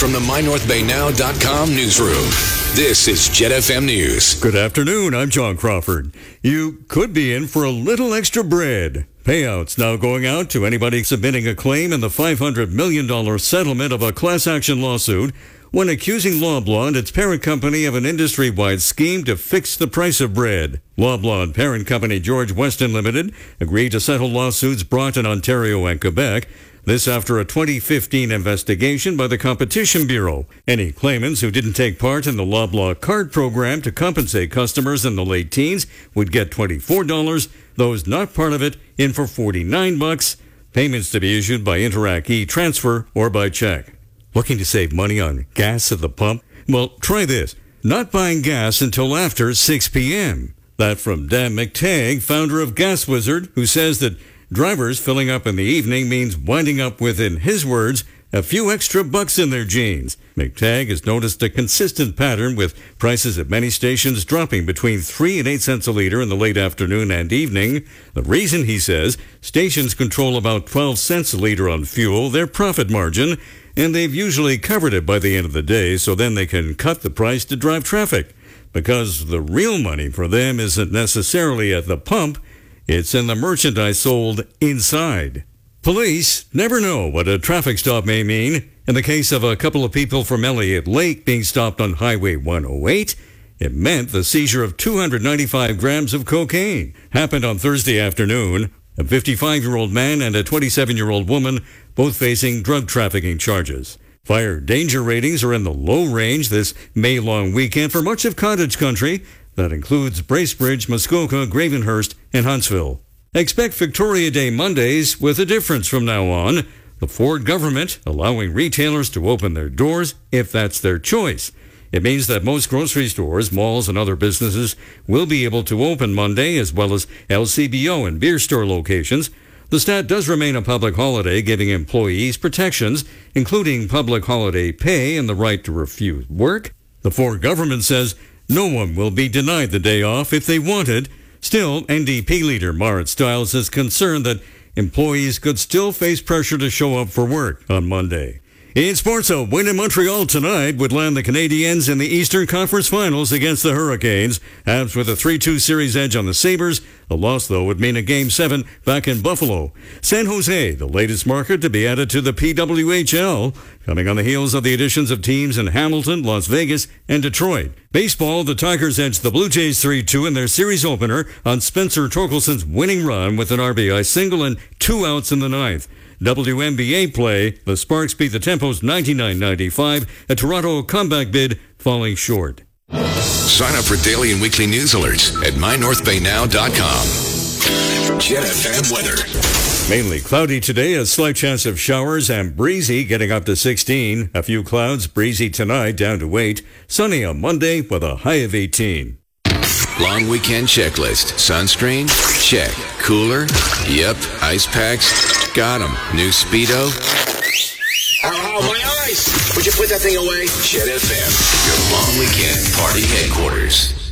from the MyNorthBayNow.com newsroom. This is Jet FM News. Good afternoon, I'm John Crawford. You could be in for a little extra bread. Payouts now going out to anybody submitting a claim in the $500 million settlement of a class action lawsuit when accusing Loblaw and its parent company of an industry-wide scheme to fix the price of bread. Loblaw and parent company George Weston Limited agreed to settle lawsuits brought in Ontario and Quebec. This after a 2015 investigation by the Competition Bureau. Any claimants who didn't take part in the Loblaw card program to compensate customers in the late teens would get $24. Those not part of it in for $49. Payments to be issued by Interac e-Transfer or by check. Looking to save money on gas at the pump? Well, try this. Not buying gas until after 6 p.m. That from Dan McTagg, founder of Gas Wizard, who says that drivers filling up in the evening means winding up with, in his words, a few extra bucks in their jeans. McTagg has noticed a consistent pattern with prices at many stations dropping between 3 and 8 cents a liter in the late afternoon and evening. The reason, he says, stations control about 12 cents a liter on fuel, their profit margin, and they've usually covered it by the end of the day, so then they can cut the price to drive traffic. Because the real money for them isn't necessarily at the pump, it's in the merchandise sold inside. Police never know what a traffic stop may mean. In the case of a couple of people from Elliott Lake being stopped on Highway 108, it meant the seizure of 295 grams of cocaine. Happened on Thursday afternoon. A 55-year-old man and a 27-year-old woman, both facing drug trafficking charges. Fire danger ratings are in the low range this May-long weekend for much of cottage country. That includes Bracebridge, Muskoka, Gravenhurst, and Huntsville. Expect Victoria Day Mondays with a difference from now on. The Ford government allowing retailers to open their doors if that's their choice. It means that most grocery stores, malls, and other businesses will be able to open Monday, as well as LCBO and beer store locations. The stat does remain a public holiday, giving employees protections, including public holiday pay and the right to refuse work. The Ford government says no one will be denied the day off if they want it. Still, NDP leader Marit Stiles is concerned that employees could still face pressure to show up for work on Monday. In sports, a win in Montreal tonight would land the Canadiens in the Eastern Conference Finals against the Hurricanes. Habs with a 3-2 series edge on the Sabres. A loss, though, would mean a Game 7 back in Buffalo. San Jose, the latest market to be added to the PWHL, coming on the heels of the additions of teams in Hamilton, Las Vegas, and Detroit. Baseball, the Tigers edged the Blue Jays 3-2 in their series opener on Spencer Torkelson's winning run with an RBI single and 2 outs in the ninth. WNBA play, the Sparks beat the Tempos 99-95, a Toronto comeback bid falling short. Sign up for daily and weekly news alerts at MyNorthBayNow.com. Jet FM weather. Mainly cloudy today, a slight chance of showers, and breezy, getting up to 16. A few clouds, breezy tonight, down to 8. Sunny on Monday with a high of 18. Long weekend checklist. Sunscreen? Check. Cooler? Yep. Ice packs? Got 'em. New Speedo? Ow, my eyes! Would you put that thing away? Jet FM, your long weekend party headquarters.